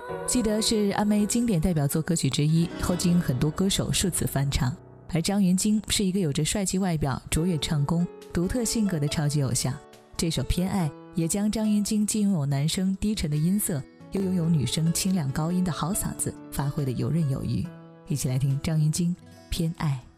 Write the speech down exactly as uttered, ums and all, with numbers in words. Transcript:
记得是阿妹经典代表作歌曲之一，后经很多歌手数次翻唱。而张芸京是一个有着帅气外表、卓越唱功、独特性格的超级偶像。这首《偏爱》也将张芸京既拥有男声低沉的音色，又拥有女生清亮高音的好嗓子发挥得游刃有余。一起来听张芸京《偏爱》。